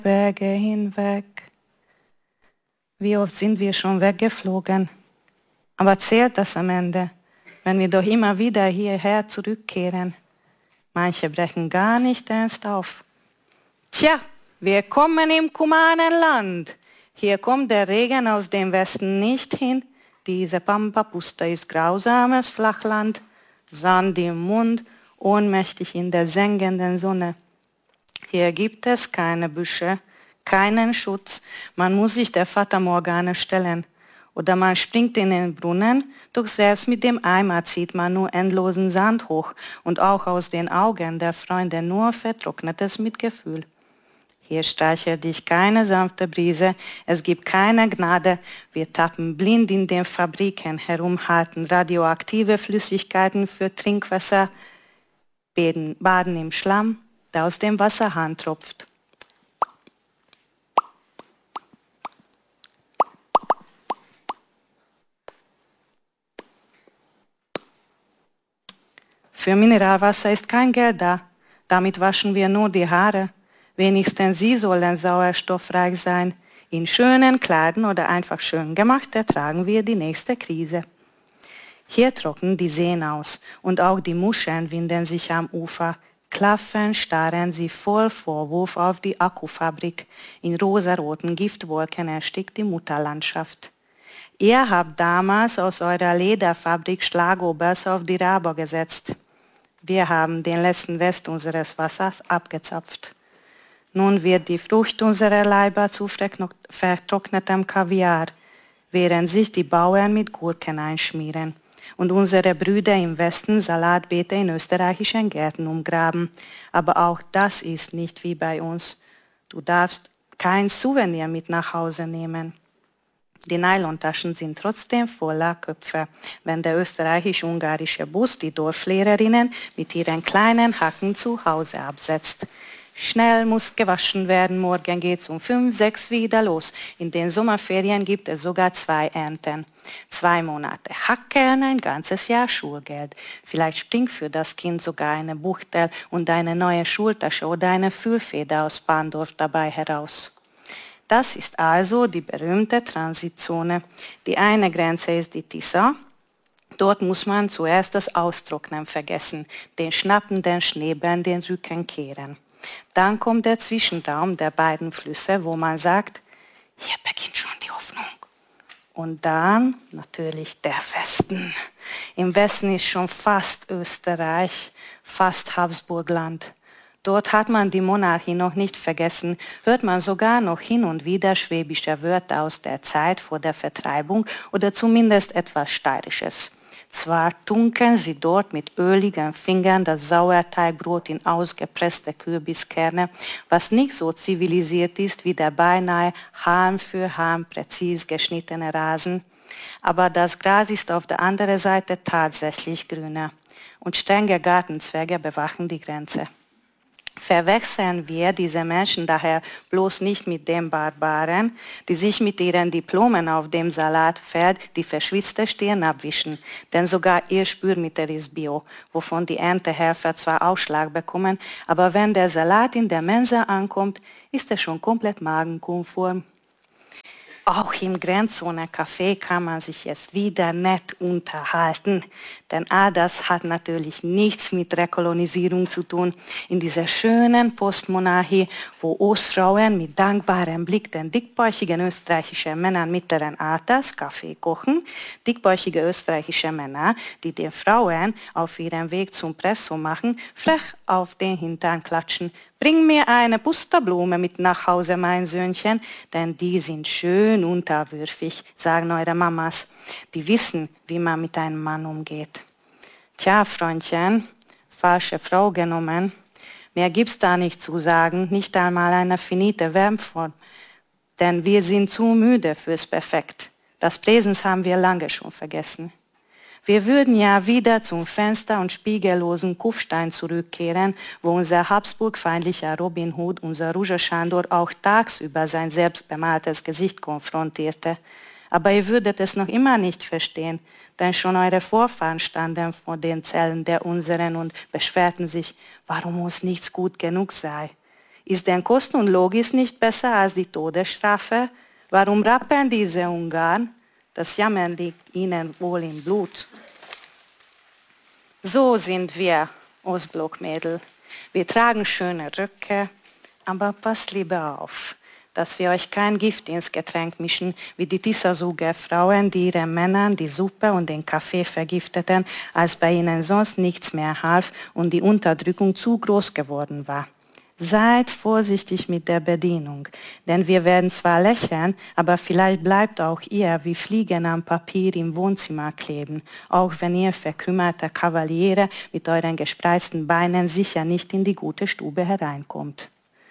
Berge hinweg. Wie oft sind wir schon weggeflogen? Aber zählt das am Ende, wenn wir doch immer wieder hierher zurückkehren? Manche brechen gar nicht erst auf. Tja, wir kommen im Kumanenland. Hier kommt der Regen aus dem Westen nicht hin. Diese Pampa-Pusta ist grausames Flachland, Sand im Mund, ohnmächtig in der sengenden Sonne. Hier gibt es keine Büsche, keinen Schutz. Man muss sich der Fata Morgana stellen. Oder man springt in den Brunnen, doch selbst mit dem Eimer zieht man nur endlosen Sand hoch und auch aus den Augen der Freunde nur vertrocknetes Mitgefühl. Hier streichelt dich keine sanfte Brise, es gibt keine Gnade. Wir tappen blind in den Fabriken herum, halten radioaktive Flüssigkeiten für Trinkwasser, baden im Schlamm, der aus dem Wasserhahn tropft. Für Mineralwasser ist kein Geld da. Damit waschen wir nur die Haare. Wenigstens sie sollen sauerstoffreich sein. In schönen Kleidern oder einfach schön gemacht ertragen wir die nächste Krise. Hier trocknen die Seen aus und auch die Muscheln winden sich am Ufer. Klaffen starren sie voll Vorwurf auf die Akkufabrik. In rosaroten Giftwolken erstickt die Mutterlandschaft. Ihr habt damals aus eurer Lederfabrik Schlagobers auf die Rhaber gesetzt. Wir haben den letzten Rest unseres Wassers abgezapft. Nun wird die Frucht unserer Leiber zu vertrocknetem Kaviar, während sich die Bauern mit Gurken einschmieren und unsere Brüder im Westen Salatbeete in österreichischen Gärten umgraben. Aber auch das ist nicht wie bei uns. Du darfst kein Souvenir mit nach Hause nehmen. Die Nylontaschen sind trotzdem voller Köpfe, wenn der österreichisch-ungarische Bus die Dorflehrerinnen mit ihren kleinen Hacken zu Hause absetzt. Schnell muss gewaschen werden, morgen geht's um 5, 6 wieder los. In den Sommerferien gibt es sogar 2 Ernten. 2 Monate Hacken, ein ganzes Jahr Schulgeld. Vielleicht springt für das Kind sogar eine Buchtel und eine neue Schultasche oder eine Füllfeder aus Bahndorf dabei heraus. Das ist also die berühmte Transitzone. Die eine Grenze ist die Tisa. Dort muss man zuerst das Austrocknen vergessen, den schnappenden Schneebällen den Rücken kehren. Dann kommt der Zwischenraum der beiden Flüsse, wo man sagt, hier beginnt schon die Hoffnung. Und dann natürlich der Westen. Im Westen ist schon fast Österreich, fast Habsburgland. Dort hat man die Monarchie noch nicht vergessen, hört man sogar noch hin und wieder schwäbische Wörter aus der Zeit vor der Vertreibung oder zumindest etwas Steirisches. Zwar tunken sie dort mit öligen Fingern das Sauerteigbrot in ausgepresste Kürbiskerne, was nicht so zivilisiert ist wie der beinahe Halm für Halm präzis geschnittene Rasen. Aber das Gras ist auf der anderen Seite tatsächlich grüner und strenge Gartenzwerge bewachen die Grenze. Verwechseln wir diese Menschen daher bloß nicht mit den Barbaren, die sich mit ihren Diplomen auf dem Salatfeld die verschwitzte Stirn abwischen. Denn sogar ihr Spülmittel ist Bio, wovon die Erntehelfer zwar Ausschlag bekommen, aber wenn der Salat in der Mensa ankommt, ist er schon komplett magenkonform. Auch im Grenzzone-Café kann man sich jetzt wieder nett unterhalten, denn all das hat natürlich nichts mit Rekolonisierung zu tun. In dieser schönen Postmonarchie, wo Ostfrauen mit dankbarem Blick den dickbäuchigen österreichischen Männern mittleren Alters Kaffee kochen, dickbäuchige österreichische Männer, die den Frauen auf ihrem Weg zum Presso machen, frech auf den Hintern klatschen. Bring mir eine Pusterblume mit nach Hause, mein Söhnchen, denn die sind schön unterwürfig, sagen eure Mamas. Die wissen, wie man mit einem Mann umgeht. Tja, Freundchen, falsche Frau genommen. Mehr gibt's da nicht zu sagen, nicht einmal eine finite Verbform. Denn wir sind zu müde fürs Perfekt. Das Präsens haben wir lange schon vergessen. Wir würden ja wieder zum Fenster und spiegellosen Kufstein zurückkehren, wo unser habsburgfeindlicher Robin Hood, unser Ruja Sándor, auch tagsüber sein selbstbemaltes Gesicht konfrontierte. Aber ihr würdet es noch immer nicht verstehen, denn schon eure Vorfahren standen vor den Zellen der unseren und beschwerten sich, warum uns nichts gut genug sei. Ist denn Kost und Logis nicht besser als die Todesstrafe? Warum rappeln diese Ungarn? Das Jammern liegt ihnen wohl im Blut. So sind wir, Ostblockmädel. Wir tragen schöne Röcke, aber passt lieber auf, dass wir euch kein Gift ins Getränk mischen, wie die Tisasuger Frauen, die ihren Männern die Suppe und den Kaffee vergifteten, als bei ihnen sonst nichts mehr half und die Unterdrückung zu groß geworden war. Seid vorsichtig mit der Bedienung, denn wir werden zwar lächeln, aber vielleicht bleibt auch ihr wie Fliegen am Papier im Wohnzimmer kleben, auch wenn ihr verkümmerter Kavaliere mit euren gespreizten Beinen sicher nicht in die gute Stube hereinkommt.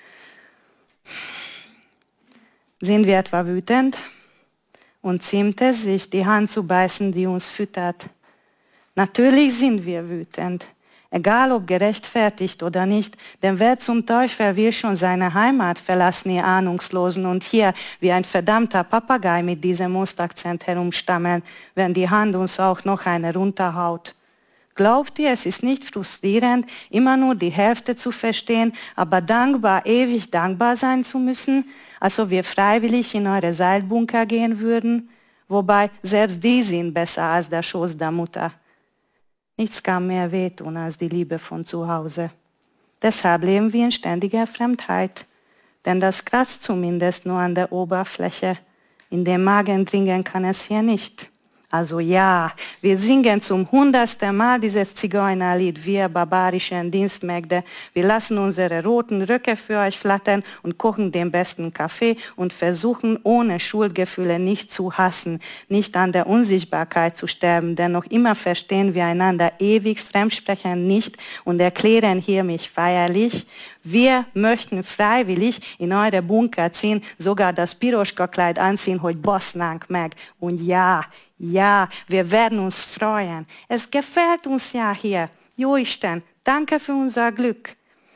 Sind wir etwa wütend? Und ziemt es sich, die Hand zu beißen, die uns füttert? Natürlich sind wir wütend. Egal ob gerechtfertigt oder nicht, denn wer zum Teufel will schon seine Heimat verlassen, ihr Ahnungslosen, und hier wie ein verdammter Papagei mit diesem Ostakzent herumstammeln, wenn die Hand uns auch noch eine runterhaut? Glaubt ihr, es ist nicht frustrierend, immer nur die Hälfte zu verstehen, aber dankbar, ewig dankbar sein zu müssen, als ob wir freiwillig in eure Seilbunker gehen würden? Wobei selbst die sind besser als der Schoß der Mutter. Nichts kann mehr wehtun als die Liebe von zu Hause. Deshalb leben wir in ständiger Fremdheit, denn das kratzt zumindest nur an der Oberfläche. In den Magen dringen kann es hier nicht. Also ja, wir singen zum 100. Mal dieses Zigeunerlied, wir barbarischen Dienstmägde. Wir lassen unsere roten Röcke für euch flattern und kochen den besten Kaffee und versuchen ohne Schuldgefühle nicht zu hassen, nicht an der Unsichtbarkeit zu sterben, denn noch immer verstehen wir einander ewig, fremdsprechen nicht und erklären hier mich feierlich. Wir möchten freiwillig in eure Bunker ziehen, sogar das Piroschka-Kleid anziehen, hogy baszlánk meg. Und ja, wir werden uns freuen. Es gefällt uns ja hier. Jóisten, danke für unser Glück.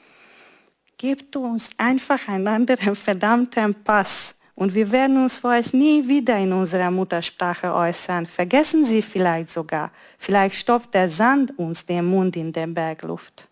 Gebt uns einfach einen anderen verdammten Pass und wir werden uns für euch nie wieder in unserer Muttersprache äußern. Vergessen Sie vielleicht sogar. Vielleicht stopft der Sand uns den Mund in der Bergluft.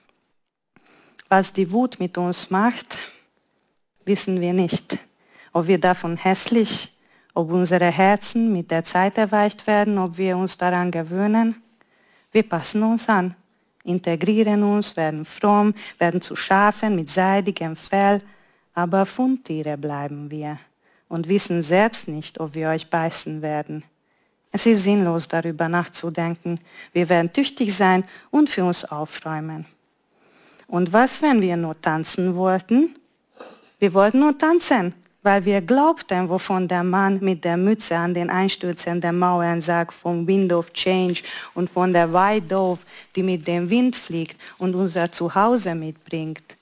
Was die Wut mit uns macht, wissen wir nicht. Ob wir davon hässlich, ob unsere Herzen mit der Zeit erweicht werden, ob wir uns daran gewöhnen. Wir passen uns an, integrieren uns, werden fromm, werden zu Schafen mit seidigem Fell, aber Fundtiere bleiben wir und wissen selbst nicht, ob wir euch beißen werden. Es ist sinnlos, darüber nachzudenken. Wir werden tüchtig sein und für uns aufräumen. Und was, wenn wir nur tanzen wollten? Wir wollten nur tanzen, weil wir glaubten, wovon der Mann mit der Mütze an den einstürzenden Mauern sagt, vom Wind of Change und von der White Dove, die mit dem Wind fliegt und unser Zuhause mitbringt.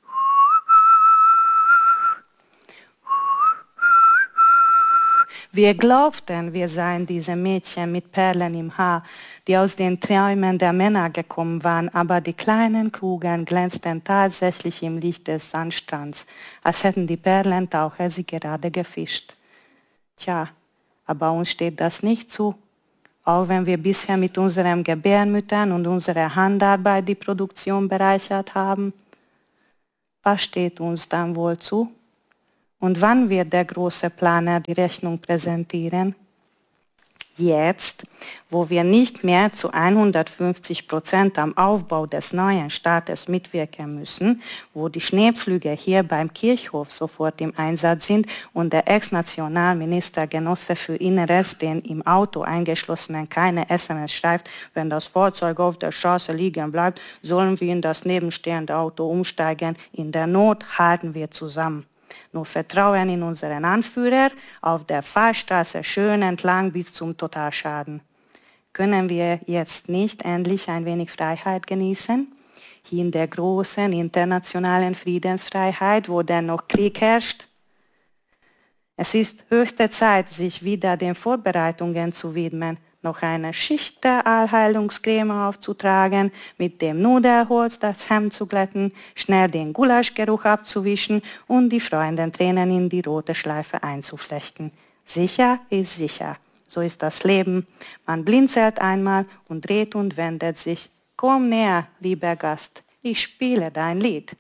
Wir glaubten, wir seien diese Mädchen mit Perlen im Haar, die aus den Träumen der Männer gekommen waren, aber die kleinen Kugeln glänzten tatsächlich im Licht des Sandstrands, als hätten die Perlentaucher sie gerade gefischt. Tja, aber uns steht das nicht zu, auch wenn wir bisher mit unseren Gebärmüttern und unserer Handarbeit die Produktion bereichert haben. Was steht uns dann wohl zu? Und wann wird der große Planer die Rechnung präsentieren? Jetzt, wo wir nicht mehr zu 150% am Aufbau des neuen Staates mitwirken müssen, wo die Schneepflüge hier beim Kirchhof sofort im Einsatz sind und der Ex-Nationalminister Genosse für Inneres den im Auto eingeschlossenen keine SMS schreibt, wenn das Fahrzeug auf der Straße liegen bleibt, sollen wir in das nebenstehende Auto umsteigen. In der Not halten wir zusammen. Nur Vertrauen in unseren Anführer, auf der Fahrstraße schön entlang bis zum Totalschaden. Können wir jetzt nicht endlich ein wenig Freiheit genießen? Hier in der großen internationalen Friedensfreiheit, wo dennoch Krieg herrscht? Es ist höchste Zeit, sich wieder den Vorbereitungen zu widmen, noch eine Schicht der Allheilungscreme aufzutragen, mit dem Nudelholz das Hemd zu glätten, schnell den Gulaschgeruch abzuwischen und die freuenden Tränen in die rote Schleife einzuflechten. Sicher ist sicher. So ist das Leben. Man blinzelt einmal und dreht und wendet sich. Komm näher, lieber Gast, ich spiele dein Lied.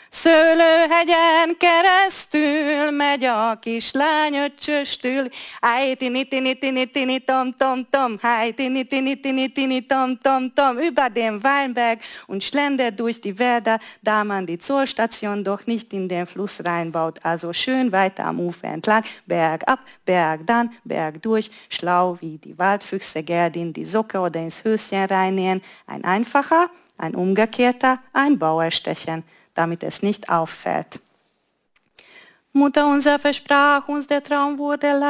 Szőlőhegyen keresztül megy a kislány öccsöstül. Háj, tini, tini, tini, tini, tom, tom, tom. Háj, tini, tini, tini, tini, tom, tom, tom. Über den Weinberg und schlendert durch die Wälder, da man die Zollstation doch nicht in den Fluss reinbaut. Also schön weiter am Ufer entlang, bergab, bergdan, bergdurch, schlau wie die Waldfüchse Gerdin die Socke oder ins Höschen reinnehmen. Ein einfacher, ein umgekehrter, ein Bauerstechen, damit es nicht auffällt. Mutter unser versprach uns, der Traum wurde